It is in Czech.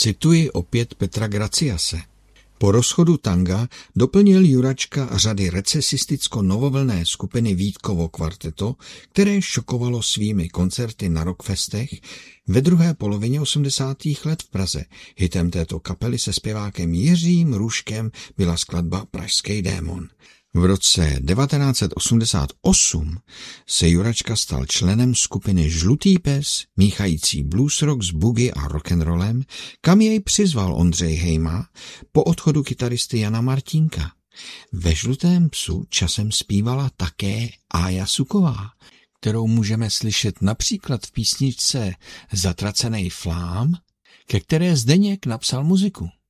Cituji opět Petra Graciase. Po rozchodu Tanga doplnil Juračka řady recesisticko-novovlnné skupiny Vítkovo kvarteto, které šokovalo svými koncerty na rockfestech. Ve druhé polovině 80. let v Praze hitem této kapely se zpěvákem Jiřím Růžkem byla skladba Pražský démon. V roce 1988 se Juračka stal členem skupiny Žlutý pes, míchající blues rock s boogie a rock'n'rollem, kam jej přizval Ondřej Hejma po odchodu kytaristy Jana Martínka. Ve Žlutém psu časem zpívala také Ája Suková, kterou můžeme slyšet například v písničce Zatracenej flám, ke které Zdeněk napsal muziku.